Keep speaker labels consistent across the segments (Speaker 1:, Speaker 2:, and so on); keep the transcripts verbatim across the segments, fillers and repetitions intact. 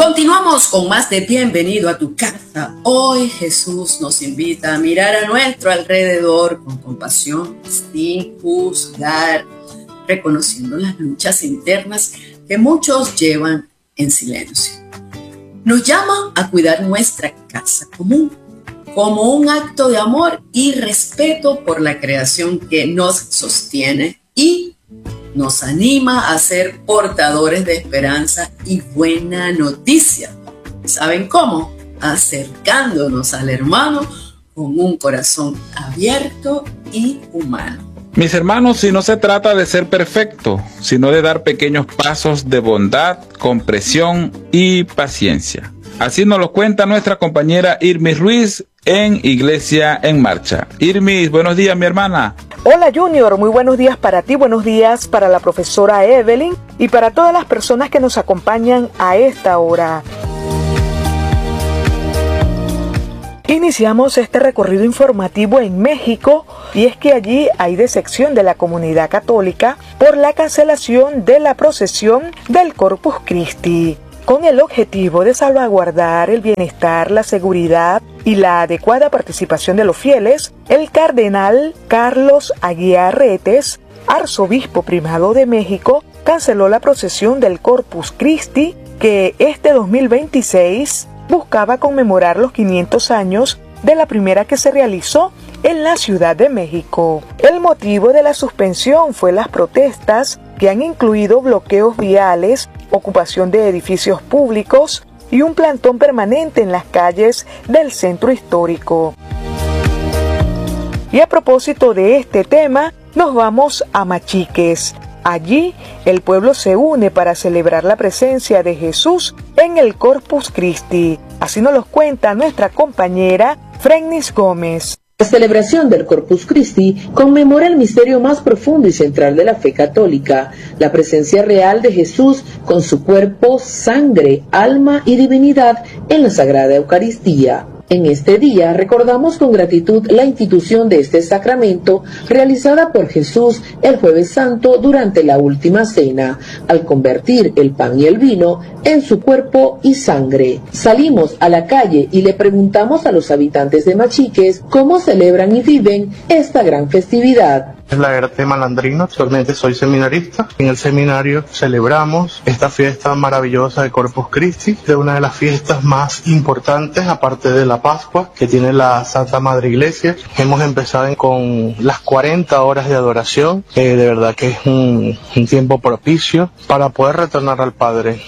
Speaker 1: Continuamos con más de Bienvenido a tu casa. Hoy Jesús nos invita a mirar a nuestro alrededor con compasión, sin juzgar, reconociendo las luchas internas que muchos llevan en silencio. Nos llama a cuidar nuestra casa común como un acto de amor y respeto por la creación que nos sostiene y nos anima a ser portadores de esperanza y buena noticia. ¿Saben cómo? Acercándonos al hermano con un corazón abierto y humano.
Speaker 2: Mis hermanos, si no se trata de ser perfecto, sino de dar pequeños pasos de bondad, comprensión y paciencia. Así nos lo cuenta nuestra compañera Irmis Ruiz en Iglesia en Marcha. Irmis, buenos días, mi hermana.
Speaker 3: Hola Junior, muy buenos días para ti, buenos días para la profesora Evelyn y para todas las personas que nos acompañan a esta hora. Iniciamos este recorrido informativo en México y es que allí hay decepción de la comunidad católica por la cancelación de la procesión del Corpus Christi. Con el objetivo de salvaguardar el bienestar, la seguridad y la adecuada participación de los fieles, el cardenal Carlos Aguiar Retes, arzobispo primado de México, canceló la procesión del Corpus Christi que este dos mil veintiséis buscaba conmemorar los quinientos años de la primera que se realizó en la Ciudad de México. El motivo de la suspensión fue las protestas que han incluido bloqueos viales, ocupación de edificios públicos y un plantón permanente en las calles del centro histórico. Y a propósito de este tema, nos vamos a Machiques. Allí, el pueblo se une para celebrar la presencia de Jesús en el Corpus Christi. Así nos lo cuenta nuestra compañera Frennis Gómez.
Speaker 4: La celebración del Corpus Christi conmemora el misterio más profundo y central de la fe católica, la presencia real de Jesús con su cuerpo, sangre, alma y divinidad en la Sagrada Eucaristía. En este día recordamos con gratitud la institución de este sacramento realizada por Jesús el Jueves Santo durante la Última Cena, al convertir el pan y el vino en su cuerpo y sangre. Salimos a la calle y le preguntamos a los habitantes de Machiques cómo celebran y viven esta gran festividad.
Speaker 5: Es la Erte Malandrino, actualmente soy seminarista. En el seminario celebramos esta fiesta maravillosa de Corpus Christi, de una de las fiestas más importantes, aparte de la Pascua, que tiene la Santa Madre Iglesia. Hemos empezado con las cuarenta horas de adoración, eh, de verdad que es un, un tiempo propicio para poder retornar al Padre.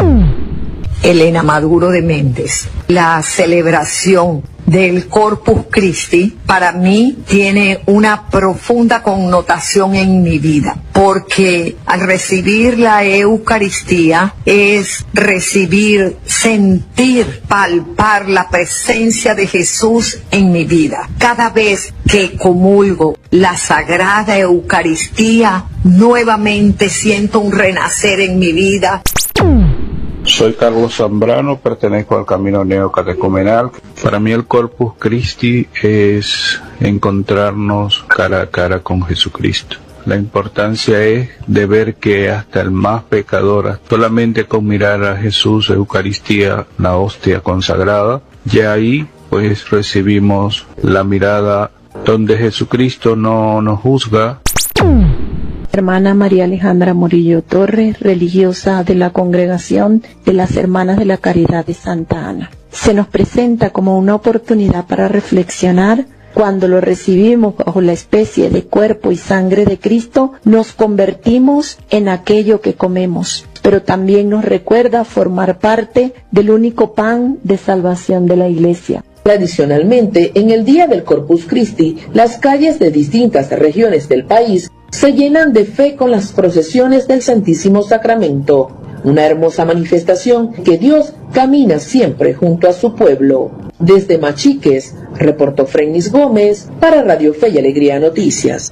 Speaker 6: Elena Maduro de Méndez. La celebración del Corpus Christi para mí tiene una profunda connotación en mi vida, porque al recibir la Eucaristía es recibir, sentir, palpar la presencia de Jesús en mi vida. Cada vez que comulgo la Sagrada Eucaristía, nuevamente siento un renacer en mi vida.
Speaker 2: Soy Carlos Zambrano, pertenezco al Camino Neocatecumenal. Para mí el Corpus Christi es encontrarnos cara a cara con Jesucristo. La importancia es de ver que hasta el más pecador, solamente con mirar a Jesús, Eucaristía, la hostia consagrada, ya ahí pues recibimos la mirada donde Jesucristo no nos juzga.
Speaker 7: Hermana María Alejandra Murillo Torres, religiosa de la Congregación de las Hermanas de la Caridad de Santa Ana. Se nos presenta como una oportunidad para reflexionar. Cuando lo recibimos bajo la especie de cuerpo y sangre de Cristo, nos convertimos en aquello que comemos, pero también nos recuerda formar parte del único pan de salvación de la Iglesia.
Speaker 4: Tradicionalmente, en el día del Corpus Christi, las calles de distintas regiones del país se llenan de fe con las procesiones del Santísimo Sacramento, una hermosa manifestación que Dios camina siempre junto a su pueblo. Desde Machiques, reportó Frennis Gómez para Radio Fe y Alegría Noticias.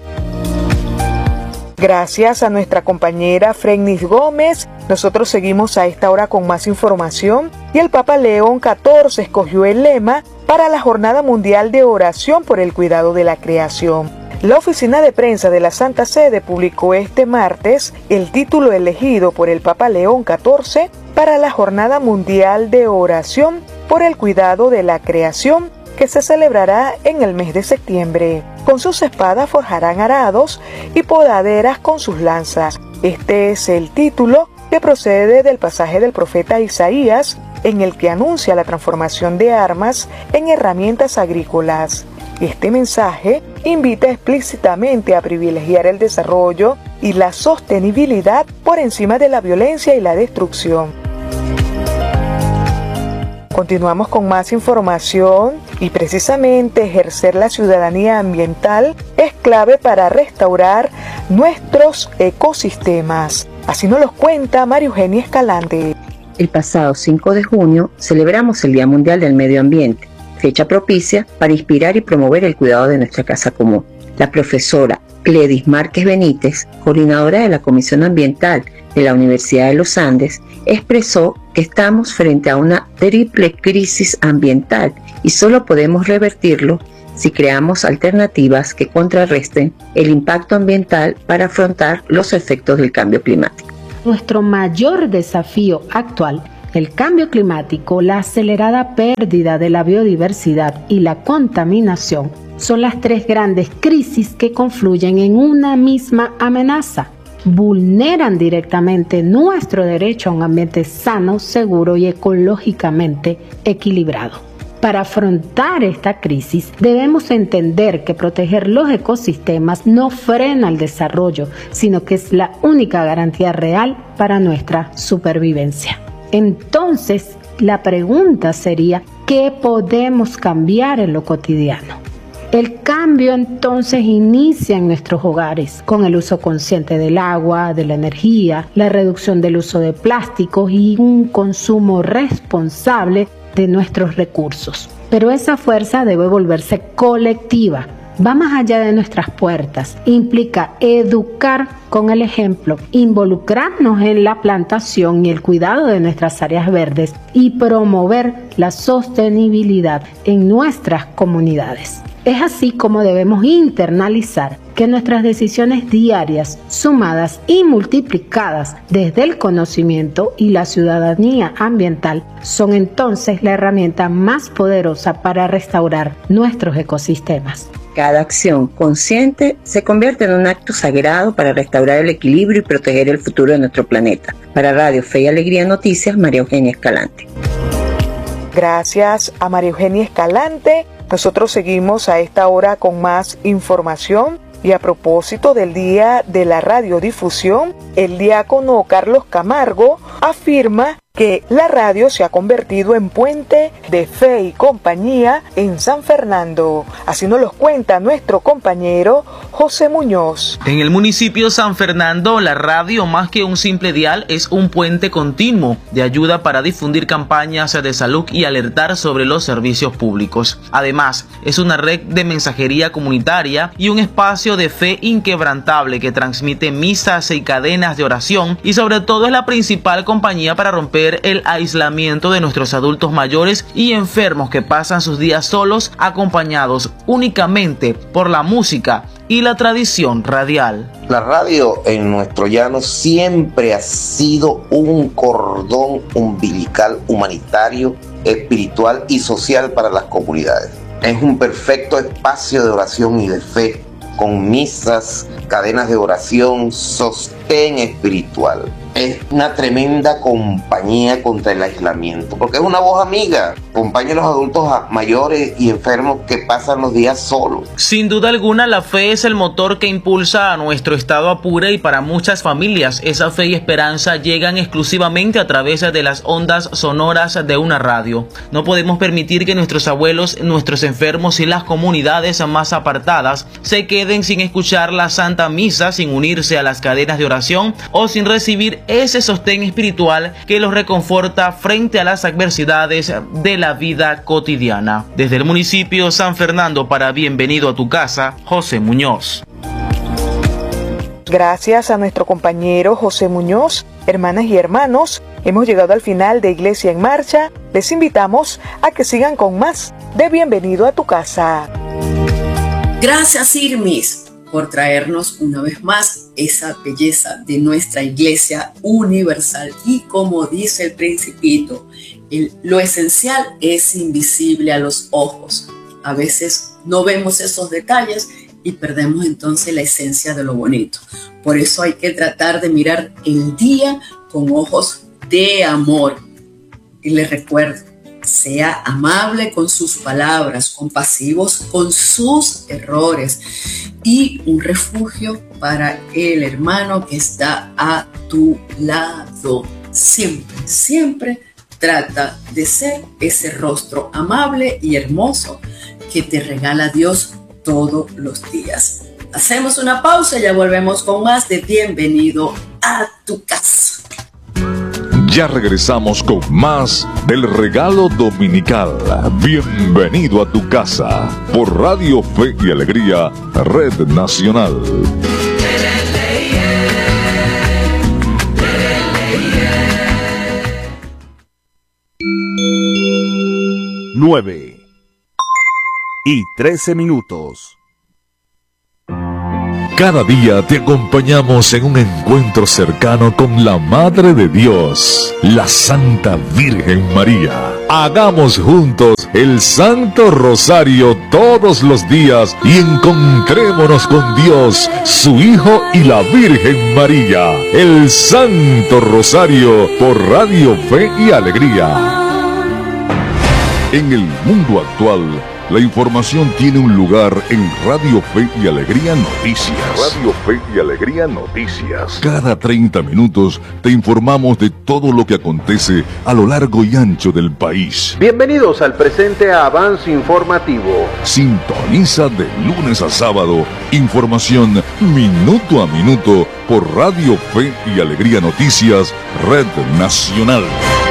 Speaker 3: Gracias a nuestra compañera Frennis Gómez. Nosotros seguimos a esta hora con más información y el Papa León catorce escogió el lema para la Jornada Mundial de Oración por el Cuidado de la Creación. La oficina de prensa de la Santa Sede publicó este martes el título elegido por el Papa León catorce para la Jornada Mundial de Oración por el Cuidado de la Creación, que se celebrará en el mes de septiembre. Con sus espadas forjarán arados y podaderas con sus lanzas. Este es el título que procede del pasaje del profeta Isaías, en el que anuncia la transformación de armas en herramientas agrícolas. Este mensaje invita explícitamente a privilegiar el desarrollo y la sostenibilidad por encima de la violencia y la destrucción. Continuamos con más información y precisamente ejercer la ciudadanía ambiental es clave para restaurar nuestros ecosistemas. Así nos lo cuenta María Eugenia Escalante.
Speaker 8: El pasado cinco de junio celebramos el Día Mundial del Medio Ambiente, fecha propicia para inspirar y promover el cuidado de nuestra casa común. La profesora Gledis Márquez Benítez, coordinadora de la Comisión Ambiental de la Universidad de los Andes, expresó que estamos frente a una triple crisis ambiental y solo podemos revertirlo si creamos alternativas que contrarresten el impacto ambiental para afrontar los efectos del cambio climático.
Speaker 9: Nuestro mayor desafío actual, el cambio climático, la acelerada pérdida de la biodiversidad y la contaminación, son las tres grandes crisis que confluyen en una misma amenaza. Vulneran directamente nuestro derecho a un ambiente sano, seguro y ecológicamente equilibrado. Para afrontar esta crisis, debemos entender que proteger los ecosistemas no frena el desarrollo, sino que es la única garantía real para nuestra supervivencia. Entonces, la pregunta sería, ¿qué podemos cambiar en lo cotidiano? El cambio entonces inicia en nuestros hogares, con el uso consciente del agua, de la energía, la reducción del uso de plásticos y un consumo responsable de nuestros recursos. Pero esa fuerza debe volverse colectiva, va más allá de nuestras puertas, implica educar con el ejemplo, involucrarnos en la plantación y el cuidado de nuestras áreas verdes y promover la sostenibilidad en nuestras comunidades. Es así como debemos internalizar que nuestras decisiones diarias, sumadas y multiplicadas desde el conocimiento y la ciudadanía ambiental, son entonces la herramienta más poderosa para restaurar nuestros ecosistemas.
Speaker 8: Cada acción consciente se convierte en un acto sagrado para restaurar el equilibrio y proteger el futuro de nuestro planeta. Para Radio Fe y Alegría Noticias, María Eugenia Escalante.
Speaker 3: Gracias a María Eugenia Escalante. Nosotros seguimos a esta hora con más información y a propósito del Día de la Radiodifusión, el diácono Carlos Camargo afirma que la radio se ha convertido en puente de fe y compañía en San Fernando. Así nos lo cuenta nuestro compañero José Muñoz.
Speaker 10: En el municipio San Fernando, la radio, más que un simple dial, es un puente continuo de ayuda para difundir campañas de salud y alertar sobre los servicios públicos. Además, es una red de mensajería comunitaria y un espacio de fe inquebrantable que transmite misas y cadenas de oración, y sobre todo es la principal compañía para romper el aislamiento de nuestros adultos mayores y enfermos que pasan sus días solos, acompañados únicamente por la música y la tradición radial.
Speaker 11: La radio en nuestro llano siempre ha sido un cordón umbilical humanitario, espiritual y social para las comunidades. Es un perfecto espacio de oración y de fe, con misas, cadenas de oración, sostén espiritual. Es una tremenda compañía contra el aislamiento, porque es una voz amiga, acompaña a los adultos mayores y enfermos que pasan los días solos.
Speaker 10: Sin duda alguna, la fe es el motor que impulsa a nuestro estado Apure, y para muchas familias esa fe y esperanza llegan exclusivamente a través de las ondas sonoras de una radio. No podemos permitir que nuestros abuelos, nuestros enfermos y las comunidades más apartadas se queden sin escuchar la Santa Misa, sin unirse a las cadenas de oración o sin recibir ese sostén espiritual que los reconforta frente a las adversidades de la vida cotidiana. Desde el municipio San Fernando, para Bienvenido a tu Casa, José Muñoz.
Speaker 3: Gracias a nuestro compañero José Muñoz. Hermanas y hermanos, hemos llegado al final de Iglesia en Marcha. Les invitamos a que sigan con más de Bienvenido a tu Casa.
Speaker 1: Gracias, Irmis. por traernos una vez más esa belleza de nuestra Iglesia universal. Y como dice el Principito, el, lo esencial es invisible a los ojos. A veces no vemos esos detalles y perdemos entonces la esencia de lo bonito. Por eso hay que tratar de mirar el día con ojos de amor. Y les recuerdo, sea amable con sus palabras, compasivos con sus errores y un refugio para el hermano que está a tu lado. Siempre, siempre trata de ser ese rostro amable y hermoso que te regala Dios todos los días. Hacemos una pausa y ya volvemos con más de Bienvenido a tu casa.
Speaker 12: Ya regresamos con más del regalo dominical. Bienvenido a tu casa por Radio Fe y Alegría, Red Nacional.
Speaker 13: Nueve y trece minutos.
Speaker 12: Cada día te acompañamos en un encuentro cercano con la Madre de Dios, la Santa Virgen María. Hagamos juntos el Santo Rosario todos los días y encontrémonos con Dios, su Hijo y la Virgen María. El Santo Rosario por Radio Fe y Alegría. En el mundo actual, la información tiene un lugar en Radio Fe y Alegría Noticias. Radio Fe y Alegría Noticias. Cada treinta minutos te informamos de todo lo que acontece a lo largo y ancho del país.
Speaker 14: Bienvenidos al presente avance informativo.
Speaker 12: Sintoniza de lunes a sábado información minuto a minuto por Radio Fe y Alegría Noticias, Red Nacional.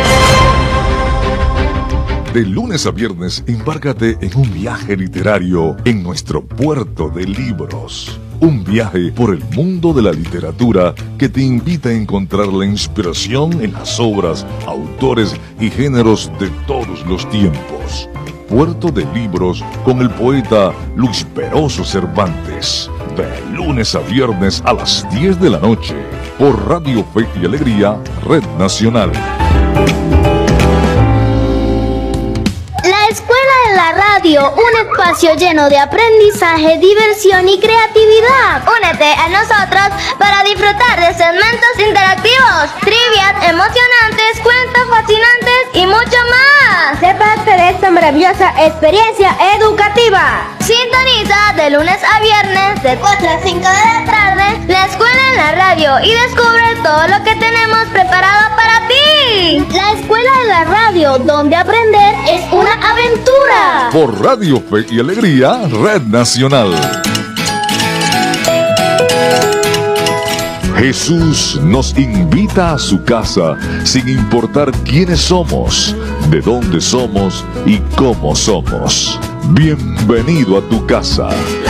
Speaker 12: De lunes a viernes, embárcate en un viaje literario en nuestro puerto de libros. Un viaje por el mundo de la literatura que te invita a encontrar la inspiración en las obras, autores y géneros de todos los tiempos. Puerto de Libros con el poeta Luis Peroso Cervantes. De lunes a viernes a las diez de la noche por Radio Fe y Alegría, Red Nacional.
Speaker 15: La Escuela de la Radio, un espacio lleno de aprendizaje, diversión y creatividad. Únete a nosotros para disfrutar de segmentos interactivos, trivias emocionantes, cuentos fascinantes y mucho más. Sé parte de esta maravillosa experiencia educativa. Sintoniza de lunes a viernes de cuatro a cinco de la tarde la Escuela en la Radio y descubre todo lo que tenemos preparado para ti. La Escuela de la Radio, donde aprender es una aventura.
Speaker 12: Por Radio Fe y Alegría, Red Nacional. Jesús nos invita a su casa sin importar quiénes somos, de dónde somos y cómo somos. Bienvenido a tu casa.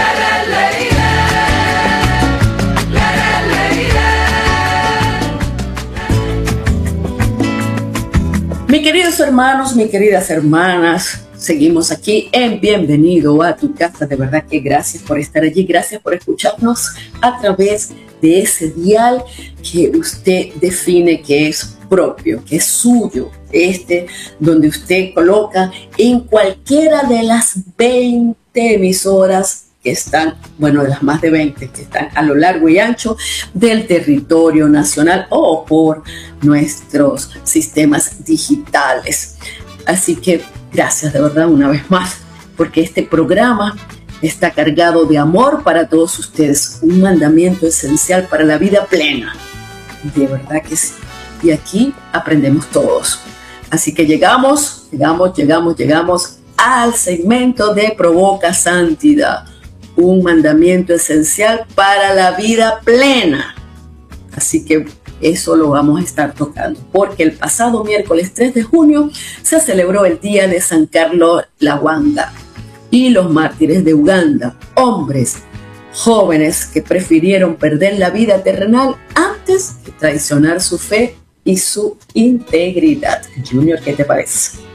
Speaker 1: Mis queridos hermanos, mis queridas hermanas, seguimos aquí en Bienvenido a tu casa. De verdad que gracias por estar allí, gracias por escucharnos a través de ese dial que usted define que es propio, que es suyo, este donde usted coloca en cualquiera de las veinte emisoras que están, bueno, de las más de veinte que están a lo largo y ancho del territorio nacional o por nuestros sistemas digitales. Así que gracias de verdad una vez más, porque este programa está cargado de amor para todos ustedes, un mandamiento esencial para la vida plena. De verdad que sí. Y aquí aprendemos todos. Así que llegamos, llegamos, llegamos, llegamos al segmento de Provoca Santidad. Un mandamiento esencial para la vida plena. Así que eso lo vamos a estar tocando, porque el pasado miércoles tres de junio se celebró el día de San Carlos Lwanga y los mártires de Uganda, hombres jóvenes que prefirieron perder la vida terrenal antes que traicionar su fe y su integridad. Junior, ¿qué te parece?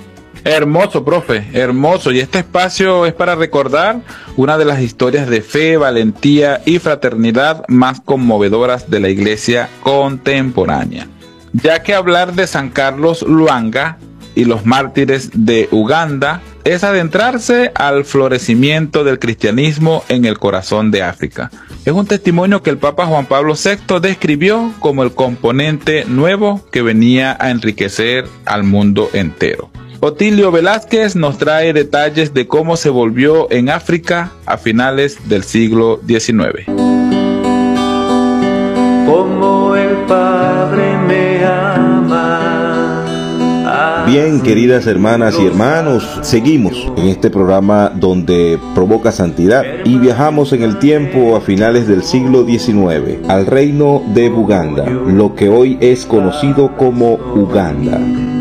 Speaker 2: Hermoso, profe, hermoso. Y este espacio es para recordar una de las historias de fe, valentía y fraternidad más conmovedoras de la iglesia contemporánea. Ya que hablar de San Carlos Lwanga y los mártires de Uganda es adentrarse al florecimiento del cristianismo en el corazón de África. Es un testimonio que el Papa Juan Pablo sexto describió como el componente nuevo que venía a enriquecer al mundo entero. Otilio Velázquez nos trae detalles de cómo se volvió en África a finales del siglo diecinueve.
Speaker 16: Como el Padre me ama.
Speaker 17: Bien, queridas hermanas y hermanos, seguimos en este programa donde provoca santidad y viajamos en el tiempo a finales del siglo diecinueve al reino de Buganda, lo que hoy es conocido como Uganda.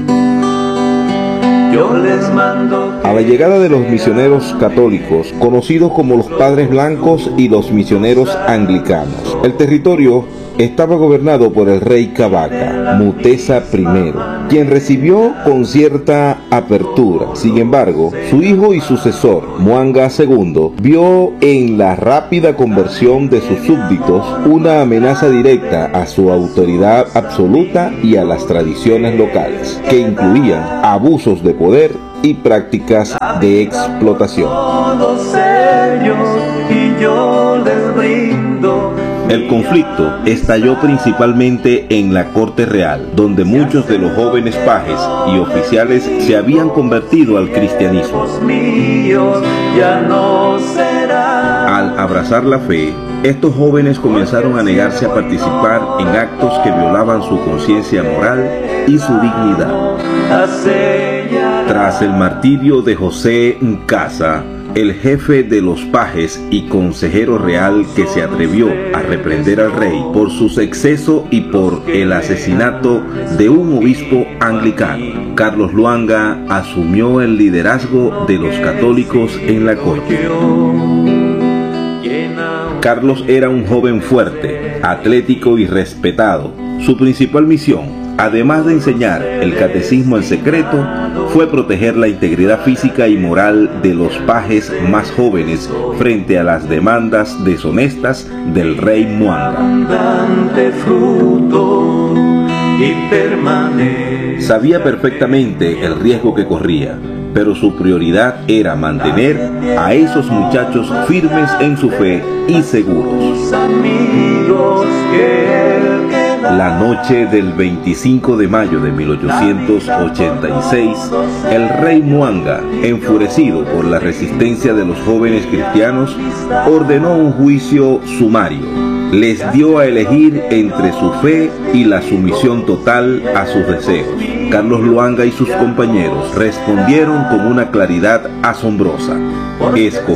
Speaker 17: A la llegada de los misioneros católicos, conocidos como los Padres Blancos y los misioneros anglicanos, el territorio estaba gobernado por el rey Kabaka, Mutesa primero, quien recibió con cierta apertura. Sin embargo, su hijo y sucesor, Mwanga segundo, vio en la rápida conversión de sus súbditos una amenaza directa a su autoridad absoluta y a las tradiciones locales, que incluían abusos de poder y prácticas de explotación. El conflicto estalló principalmente en la corte real, donde muchos de los jóvenes pajes y oficiales se habían convertido al cristianismo. Al abrazar la fe, estos jóvenes comenzaron a negarse a participar en actos que violaban su conciencia moral y su dignidad. Tras el martirio de José Nkasa, el jefe de los pajes y consejero real que se atrevió a reprender al rey por sus excesos y por el asesinato de un obispo anglicano, Carlos Lwanga asumió el liderazgo de los católicos en la corte. Carlos era un joven fuerte, atlético y respetado. Su principal misión, además de enseñar el catecismo en secreto, fue proteger la integridad física y moral de los pajes más jóvenes frente a las demandas deshonestas del rey Mwanga. Sabía perfectamente el riesgo que corría, pero su prioridad era mantener a esos muchachos firmes en su fe y seguros. La noche del veinticinco de mayo de mil ochocientos ochenta y seis, el rey Mwanga, enfurecido por la resistencia de los jóvenes cristianos, ordenó un juicio sumario. Les dio a elegir entre su fe y la sumisión total a sus deseos. Carlos Lwanga y sus compañeros respondieron con una claridad asombrosa. Escogieron